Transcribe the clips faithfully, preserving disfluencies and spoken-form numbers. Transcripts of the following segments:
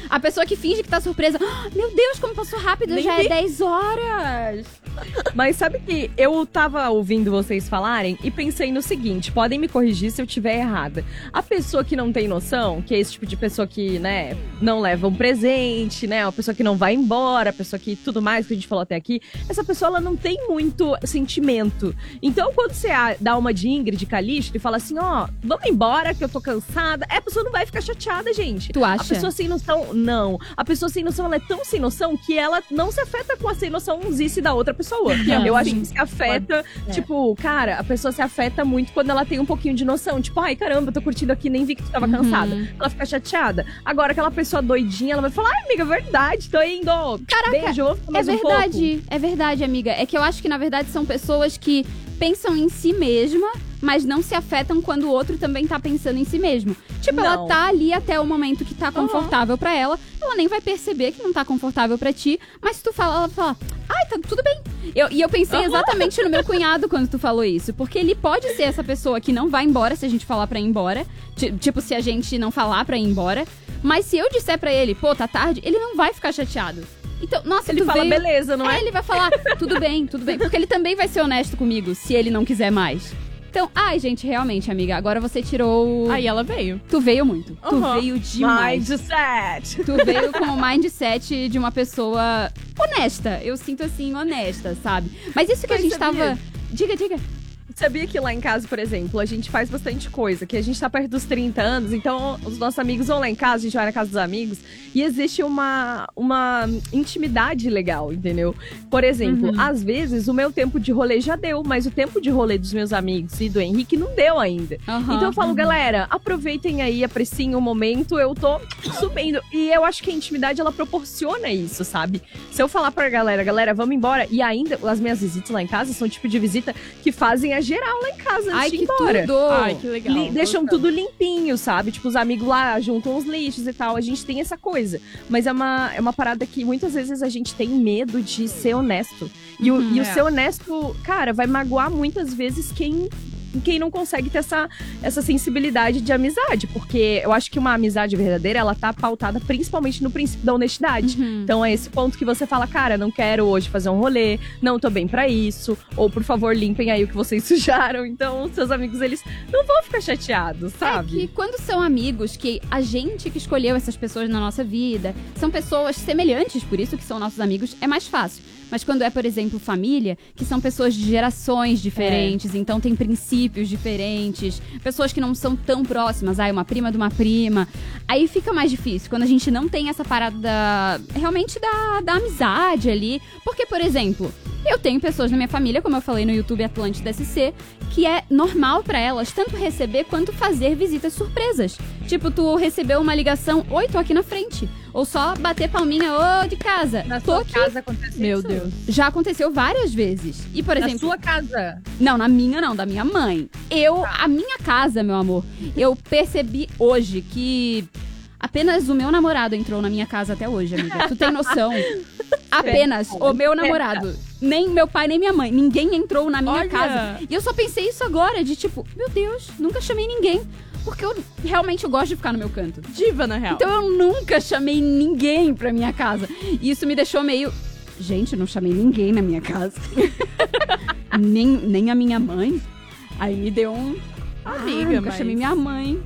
A pessoa que finge que tá surpresa. Oh, meu Deus, como passou rápido, Nem já vi. é dez horas. Mas sabe que eu tava ouvindo vocês falarem e pensei no seguinte, podem me corrigir se eu tiver errada. A pessoa que não tem noção, que é esse tipo de pessoa que, né, não leva um presente, né, uma pessoa que não vai embora, a pessoa que tudo mais que a gente falou até aqui, essa pessoa, ela não tem muito sentimento. Então, quando você dá uma de Ingrid Calixto e fala assim, ó, oh, vamos embora que eu tô cansada, a pessoa não vai ficar chateada, gente. Tu acha? A pessoa sem noção, não. A pessoa sem noção, ela é tão sem noção que ela não se afeta com a sem noçãozice da outra pessoa. Não, eu acho sim. que se afeta, É. tipo, cara, a pessoa se afeta muito quando ela tem um pouquinho de noção. Tipo, ai, caramba, eu tô curtindo aqui, nem vi que tu tava Uhum. cansada. Ela fica chateada. Agora, aquela pessoa doidinha, ela vai falar, ai, amiga, verdade, tô indo. Caraca, Beijo, vou ficar É mais um pouco. verdade, é verdade, amiga. É que eu acho que, na verdade, são pessoas que pensam em si mesma, mas não se afetam quando o outro também tá pensando em si mesmo. Tipo, ela Não. tá ali até o momento que tá confortável pra ela, ela nem vai perceber que não tá confortável pra ti, mas se tu fala, ela fala, ai, tá tudo bem. Eu, e eu pensei exatamente no meu cunhado quando tu falou isso, porque ele pode ser essa pessoa que não vai embora se a gente falar pra ir embora, ti- tipo, se a gente não falar pra ir embora, mas se eu disser pra ele, pô, tá tarde, ele não vai ficar chateado. Então, nossa, Ele tu fala, veio... beleza, não é? É, ele vai falar, tudo bem, tudo bem. Porque ele também vai ser honesto comigo, se ele não quiser mais. Então, ai, gente, realmente, amiga, agora você tirou... Aí ela veio. Tu veio muito. Tu Uhum. veio demais. Mindset. Tu veio com o mindset de uma pessoa honesta. Eu sinto assim, honesta, sabe? Mas isso que Mas a gente sabia? tava... Diga, diga. Sabia que lá em casa, por exemplo, a gente faz bastante coisa, que a gente tá perto dos trinta anos, então os nossos amigos vão lá em casa, a gente vai na casa dos amigos, e existe uma, uma intimidade legal, entendeu? Por exemplo, Uhum. às vezes o meu tempo de rolê já deu, mas o tempo de rolê dos meus amigos e do Henrique não deu ainda. Aham. Então eu falo, galera, aproveitem aí, apreciem o momento, eu tô subindo. E eu acho que a intimidade, ela proporciona isso, sabe? Se eu falar pra galera, galera, vamos embora, e ainda as minhas visitas lá em casa são o tipo de visita que fazem a geral lá em casa antes Ai, de ir que embora. tudo! Ai, que legal. Li- deixam tudo limpinho, sabe? Tipo, os amigos lá juntam os lixos e tal. A gente tem essa coisa. Mas é uma, é uma parada que muitas vezes a gente tem medo de ser honesto. E, o, Uhum, e o é. ser honesto, cara, vai magoar muitas vezes quem... quem não consegue ter essa, essa sensibilidade de amizade, porque eu acho que uma amizade verdadeira, ela tá pautada principalmente no princípio da honestidade. Uhum. Então é esse ponto que você fala, cara, não quero hoje fazer um rolê, não tô bem pra isso, ou por favor, limpem aí o que vocês sujaram. Então, seus amigos, eles não vão ficar chateados, sabe? É que quando são amigos, que a gente que escolheu essas pessoas na nossa vida, são pessoas semelhantes, por isso que são nossos amigos, é mais fácil. Mas quando é, por exemplo, família, que são pessoas de gerações diferentes, então tem princípios diferentes, pessoas que não são tão próximas, ai, uma prima de uma prima, aí fica mais difícil, quando a gente não tem essa parada da, realmente da, da amizade ali. Porque, por exemplo, eu tenho pessoas na minha família, como eu falei no YouTube Atlântida S C, que é normal pra elas tanto receber quanto fazer visitas surpresas. Tipo, tu recebeu uma ligação, oi, tô aqui na frente. Ou só bater palminha, ô, de casa. Na tô sua aqui. casa aconteceu Meu isso? Deus. Já aconteceu várias vezes. E, por Na exemplo... sua casa. Não, na minha não, da minha mãe. Eu, a minha casa, meu amor, eu percebi hoje que apenas o meu namorado entrou na minha casa até hoje, amiga. Tu tem noção? Apenas o meu namorado. Nem meu pai, nem minha mãe. Ninguém entrou na minha Olha. casa. E eu só pensei isso agora, de tipo, meu Deus, nunca chamei ninguém. Porque eu realmente eu gosto de ficar no meu canto. Diva, na real. Então eu nunca chamei ninguém pra minha casa. E isso me deixou meio... Gente, eu não chamei ninguém na minha casa. nem, nem a minha mãe. Aí me deu um... Amiga, ah, nunca mas- chamei minha mãe.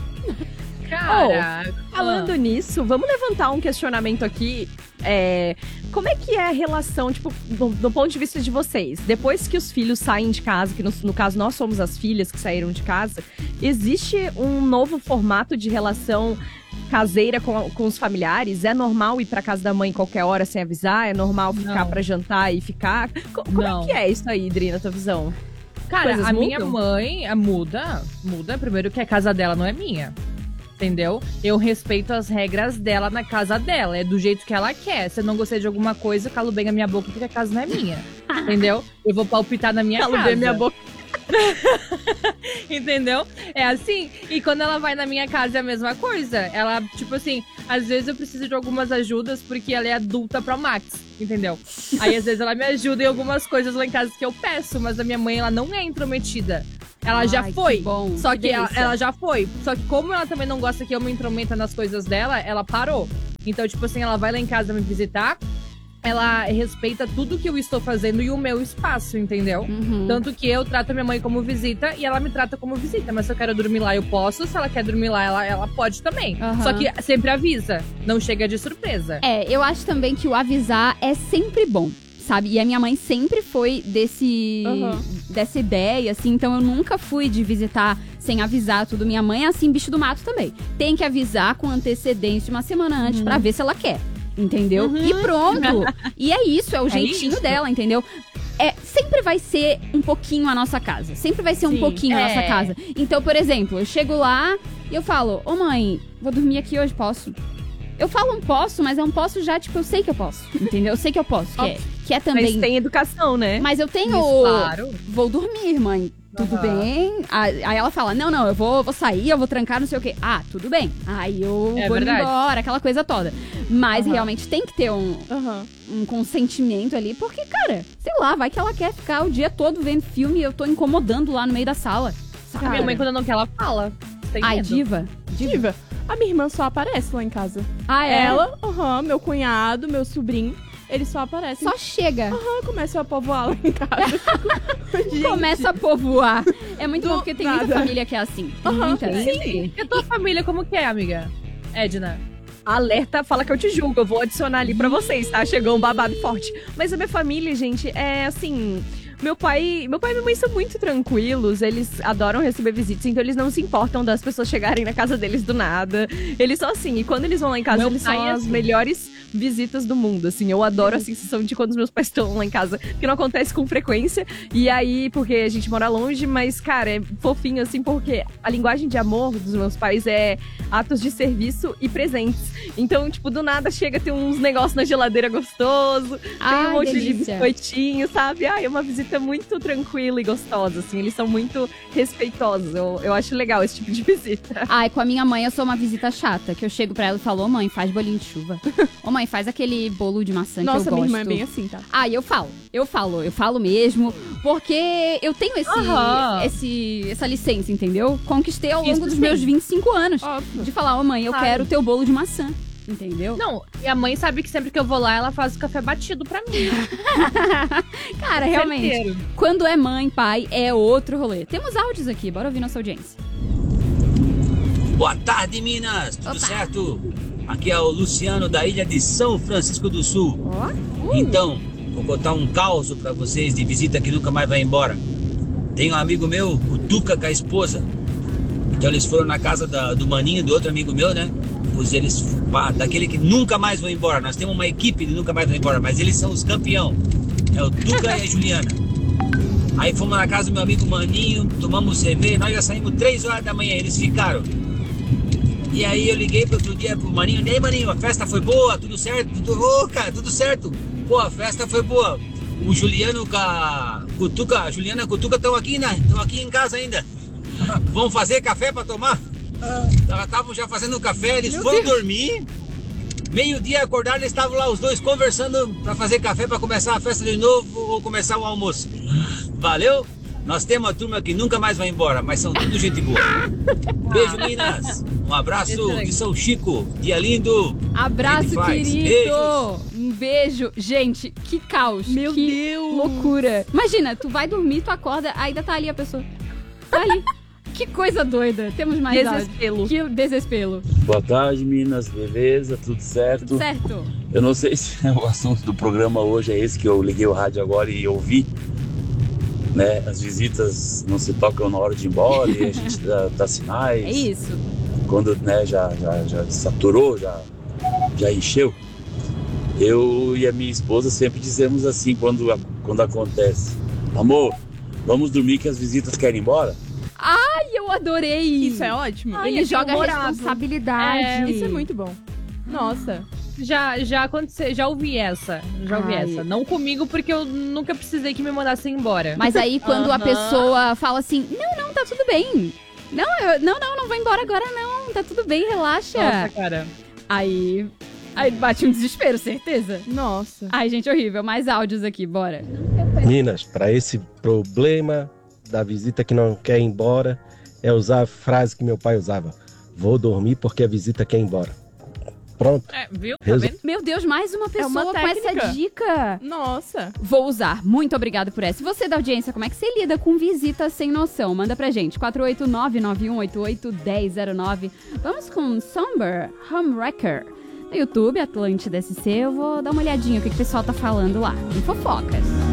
Cara, Falando nisso, vamos levantar um questionamento aqui. É, como é que é a relação, tipo, do, do ponto de vista de vocês? Depois que os filhos saem de casa, que no, no caso nós somos as filhas que saíram de casa, existe um novo formato de relação caseira com, com os familiares? É normal ir pra casa da mãe qualquer hora sem avisar? É normal ficar Não. pra jantar e ficar? Co- como Não. é que é isso aí, Dri, na tua visão? Cara, Coisas a minha mudam? mãe a muda, muda. Primeiro que a casa dela não é minha. Entendeu? Eu respeito as regras dela na casa dela. É do jeito que ela quer. Se eu não gostei de alguma coisa, eu calo bem a minha boca porque a casa não é minha. Entendeu? Eu vou palpitar na minha Calo casa. bem minha boca. Entendeu? É assim. E quando ela vai na minha casa é a mesma coisa. Ela, tipo assim, às vezes eu preciso de algumas ajudas porque ela é adulta pro Max. Entendeu? Aí às vezes ela me ajuda em algumas coisas lá em casa que eu peço, mas a minha mãe, ela não é intrometida. Ela já Ai, foi. que bom, Só que que, ela, delícia. ela já foi. Só que como ela também não gosta que eu me intrometa nas coisas dela, ela parou. Então, tipo assim, ela vai lá em casa me visitar, ela respeita tudo que eu estou fazendo e o meu espaço, entendeu? Uhum. Tanto que eu trato a minha mãe como visita e ela me trata como visita. Mas se eu quero dormir lá, eu posso. Se ela quer dormir lá, ela, ela pode também. Uhum. Só que sempre avisa. Não chega de surpresa. É, eu acho também que o avisar é sempre bom, sabe? E a minha mãe sempre foi desse, Uhum. dessa ideia, assim. Então eu nunca fui de visitar sem avisar tudo. Minha mãe é assim, bicho do mato também. Tem que avisar com antecedência uma semana antes Uhum. pra ver se ela quer. Entendeu? Uhum. E pronto. E é isso, é o É jeitinho isso. dela, entendeu? É, sempre vai ser um pouquinho a nossa casa. Sempre vai ser um Sim, pouquinho a é. nossa casa. Então, por exemplo, eu chego lá e eu falo, ô mãe, vou dormir aqui hoje, posso? Eu falo um posso, mas é um posso já, tipo, eu sei que eu posso. Entendeu? Eu sei que eu posso. Que é, que é também. Mas tem educação, né? Mas eu tenho. Isso, claro. Vou dormir, mãe. Tudo Aham. bem? Aí aí ela fala: não, não, eu vou, vou sair, eu vou trancar, não sei o quê. Ah, tudo bem. Aí eu É vou verdade. embora, aquela coisa toda. Mas Aham. realmente tem que ter um, Aham. um consentimento ali, porque, cara, sei lá, vai que ela quer ficar o dia todo vendo filme e eu tô incomodando lá no meio da sala. A Sabe? minha mãe, quando não quer, ela fala. Tem Ai, medo. diva. Diva. Diva, a minha irmã só aparece lá em casa. Ah, é? Ela, aham, meu cunhado, meu sobrinho, eles só aparecem. Só chega. Aham, começam a povoar lá em casa. Gente, Começa a povoar. É muito Do bom, porque tem muita nada. família que é assim. Tem Aham, muita. Sim. E a tua família, como que é, amiga? Edna? Alerta, fala que eu te julgo. Eu vou adicionar ali pra vocês, tá? Chegou um babado forte. Mas a minha família, gente, é assim... Meu pai, meu pai e minha mãe são muito tranquilos, eles adoram receber visitas, então eles não se importam das pessoas chegarem na casa deles do nada. Eles são assim, e quando eles vão lá em casa, Meu eles são pai é as assim. melhores visitas do mundo, assim. Eu adoro a sensação de quando os meus pais estão lá em casa, que não acontece com frequência. E aí, porque a gente mora longe, mas, cara, é fofinho, assim, porque a linguagem de amor dos meus pais é atos de serviço e presentes. Então, tipo, do nada chega, tem uns negócios na geladeira gostoso, tem Ai, um monte de delícia. biscoitinho, sabe? Ai, é uma visita muito tranquila e gostosa, assim. Eles são muito respeitosos. Eu, eu acho legal esse tipo de visita. Ai, com a minha mãe eu sou uma visita chata, que eu chego pra ela e falo, ô mãe, faz bolinho de chuva. Ô mãe, faz aquele bolo de maçã que eu Nossa, gosto. minha irmã é bem assim, tá? Ah, e eu falo, eu falo, eu falo mesmo, porque eu tenho esse, Aham. esse, essa licença, entendeu? Conquistei ao longo Isso dos sim. meus vinte e cinco anos. Óbvio. De falar, ô mãe, eu Sabe. quero o teu bolo de maçã, entendeu? Não, e a mãe sabe que sempre que eu vou lá, ela faz o café batido pra mim. Cara, realmente, Certeiro. quando é mãe, pai, é outro rolê. Temos áudios aqui, bora ouvir nossa audiência. Boa tarde, Minas! Tudo Opa. certo? Aqui é o Luciano da ilha de São Francisco do Sul. Ó, uh, Então, vou contar um caos pra vocês de visita que nunca mais vai embora. Tem um amigo meu, o Tuca, com a esposa. Então eles foram na casa da- do maninho, do outro amigo meu, né? Pois eles, pá, daquele que nunca mais vão embora. Nós temos uma equipe de nunca mais vão embora, mas eles são os campeão. É o Tuca e a Juliana. Aí fomos na casa do meu amigo Maninho, tomamos cerveja, nós já saímos três horas da manhã, eles ficaram. E aí eu liguei pro outro dia pro Maninho, e aí Maninho, a festa foi boa, tudo certo? Tudo, ô, cara, tudo certo. Pô, a festa foi boa. O Juliano com a Cutuca, a Juliana e a Cutuca estão aqui, né? Estão aqui em casa ainda. Vão fazer café pra tomar? Elas estavam já fazendo café, eles foram dormir. Meio-dia acordaram, eles estavam lá os dois conversando pra fazer café pra começar a festa de novo ou começar o almoço. Valeu? Nós temos uma turma que nunca mais vai embora, mas são tudo gente boa. Beijo, Minas. Um abraço Excelente. de São Chico. Dia lindo. abraço, Ele faz. querido! Beijos. Um beijo. Gente, que caos. Meu que Deus. loucura. Imagina, tu vai dormir, tu acorda, ainda tá ali a pessoa. Tá ali. Que coisa doida. Temos mais áudio. Desespero. Que desespero. Boa tarde, Minas, beleza? Tudo certo? Certo. Eu não sei se o assunto do programa hoje é esse que eu liguei o rádio agora e ouvi, né? As visitas não se tocam na hora de ir embora e a gente dá, dá sinais. É isso. Quando, né, já, já, já saturou, já, já encheu. Eu e a minha esposa sempre dizemos assim quando, quando acontece: amor, vamos dormir que as visitas querem ir embora? Ai, eu adorei. Isso é ótimo. Ai, Ele é joga a memorável. responsabilidade. É, Isso é muito bom. Nossa. Já, já aconteceu, já ouvi essa. Já ouvi Ai. essa. Não comigo, porque eu nunca precisei que me mandassem embora. Mas aí, quando a Aham. pessoa fala assim, não, não, tá tudo bem. Não, eu, não, não, não vou embora agora, não. Tá tudo bem, relaxa. Nossa, cara. Aí, aí bate um desespero, certeza. Nossa. Ai, gente, horrível. Mais áudios aqui, bora. Minas, para esse problema da visita que não quer ir embora, é usar a frase que meu pai usava: vou dormir porque a visita quer ir embora. Pronto. É, viu? Tá Resol- vendo? Meu Deus, mais uma pessoa uma com essa técnica. dica. Nossa. Vou usar. Muito obrigado por essa. E você da audiência, como é que você lida com visita sem noção? Manda pra gente. quatro oito nove nove um oito oito um zero zero nove. Vamos com Somber Homewrecker. No YouTube, Atlântida S C, eu vou dar uma olhadinha o que, que o pessoal tá falando lá. Em fofocas.